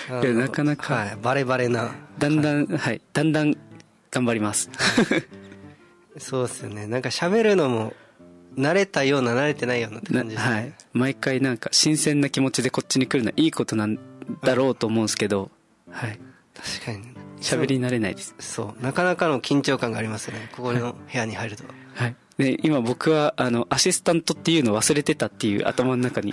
なかなか、 はい、バレバレな、 だんだん、はい、だんだん頑張ります。 そうですよね。なんか喋るのも慣れたような慣れてないようなって感じですね。 はい。毎回なんか新鮮な気持ちでこっちに来るのはいいことなんだろうと思うんですけど、はい。 確かに喋り慣れないです。 そう、なかなかの緊張感がありますよね、ここの部屋に入ると。 はい。で、今僕はアシスタントっていうの忘れてたっていう頭の中に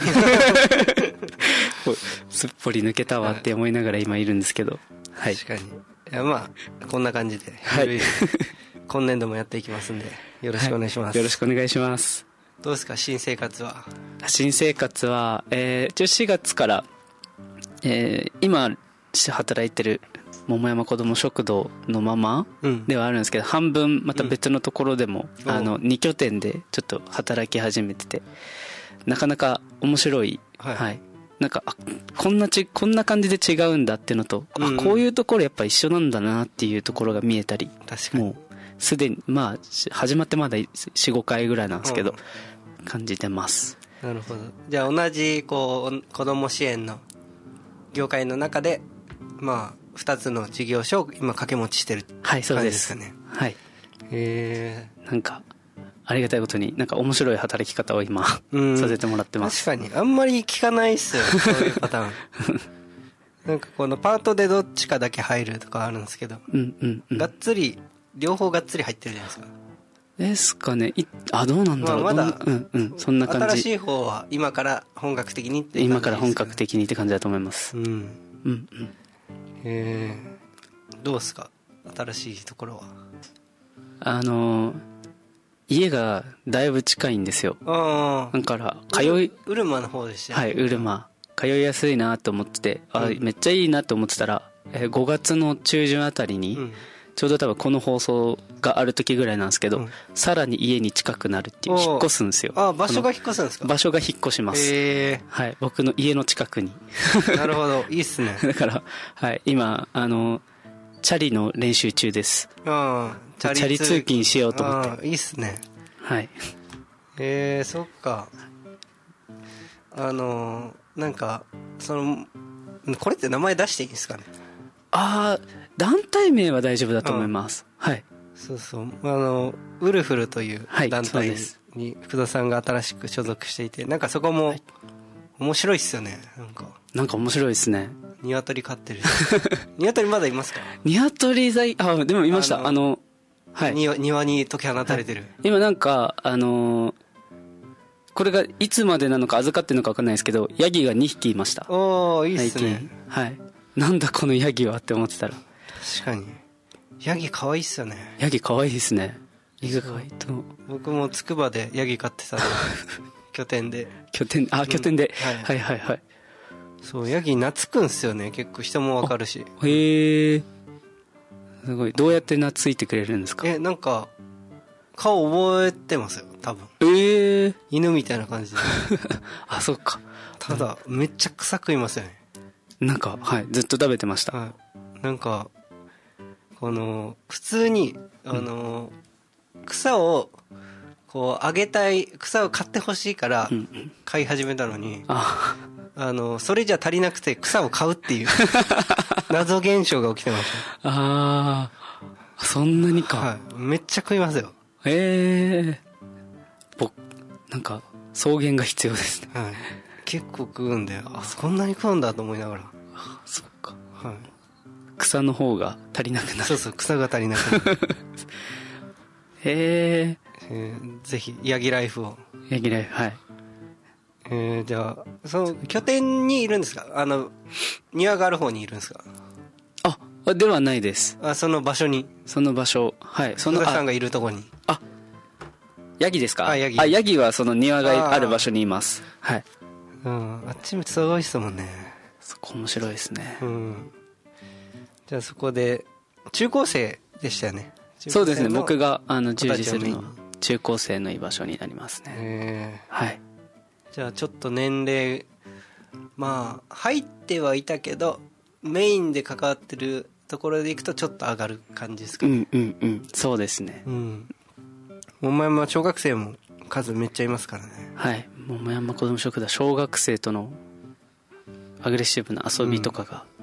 すっぽり抜けたわって思いながら今いるんですけど、はい。 確かに。いや、まあこんな感じで、 はい。 今年度もやっていきますんで、よろしくお願いします。はい、 よろしくお願いします。 どうですか、新生活は。 新生活は、4月から、今働いてる桃山子ども食堂のままではあるんですけど、半分また別のところでも、2拠点でちょっと働き始めてて、なかなか面白い、はい、なんかこんな感じで違うんだっていうのと、こういうところやっぱ一緒なんだなっていうところが見えたり、 確かに、 もうすでにまあ始まってまだ 4,5 回ぐらいなんですけど、感じてます。 なるほど。じゃあ同じこう子ども支援の業界の中で、まあ2つの事業所を今掛け持ちしてる感じですかね。 はい、そうです。はい。なんかありがたいことになんか面白い働き方を今させてもらってます。 確かにあんまり聞かないっすよ、そういうパターン。なんかこのパートでどっちかだけ入るとかあるんですけど、がっつり両方がっつり入ってるじゃないですか。 ですかね。どうなんだろう。 まだそんな感じ。 新しい方は今から本格的にって今から本格的にって感じだと思います。 どうですか、新しいところは。 家がだいぶ近いんですよ。だからうるまの方でしたよね。 はい、うるま通いやすいなと思ってて、めっちゃいいなと思ってたら、5月の中旬あたりに、ちょうど多分この放送がある時ぐらいなんですけど、さらに家に近くなるっていう、引っ越すんですよ。 場所が引っ越すんですか。 場所が引っ越します。はい、僕の家の近くに。 なるほど、いいっすね。 だから、はい、今チャリの練習中です。チャリ通勤しようと思って。 いいっすね。 はい。 そっか。なんかこれって名前出していいんですかね。 団体名は大丈夫だと思います。はい。 そうそう、ウルフルという団体に福田さんが新しく所属していて、なんかそこも面白いっすよね。なんか面白いですね。 鶏飼ってる。鶏まだいますか。 鶏でもいました。はい。 庭に解き放たれてる。 今なんかこれがいつまでなのか預かってるのか分かんないですけど、ヤギが2匹いました。 いいっすね。 はい。なんだこのヤギはって思ってたら。 確かに。ヤギ可愛いっすよね。 ヤギ可愛いですね。ヤギ可愛いと。 僕もつくばでヤギ飼ってたの。拠点で。 拠点で。はいはいはい。 そう、ヤギ懐くんすよね。結構人もわかるし。 へえ。すごい。どうやって懐いてくれるんですか。 なんか顔覚えてますよ、多分。犬みたいな感じで。 そっか。 ただめっちゃ草食いますよね。 なんか、はい、ずっと食べてました。 はい、なんか普通に草をこうあげたい、草を買ってほしいから買い始めたのに、それじゃ足りなくて草を買うっていう謎現象が起きてました。 そんなにか。 はい、めっちゃ食いますよ。 なんか草原が必要ですね。 はい、結構食うんで、こんなに食うんだと思いながら。 そっか。 はい。 草の方が足りなくなる。 そうそう、草が足りなくなる。ぜひヤギライフを。 ヤギライフ、はい。 じゃあその拠点にいるんですか。庭がある方にいるんですか。 ではないです。 その場所に。 その場所、はい。 福田さんがいるところに。 ヤギですか。ヤギはその庭がある場所にいます。はい。 あっちもすごいですもんね。 そこ面白いですね。 じゃあそこで中高生でしたよね。 そうですね。僕が従事するのは中高生の居場所になりますね。はい。 じゃあちょっと年齢、まあ入ってはいたけどメインで関わってるところでいくとちょっと上がる感じですかね。 そうですね。 桃山小学生も数めっちゃいますからね。 はい。桃山子ども食堂、小学生とのアグレッシブな遊びとかが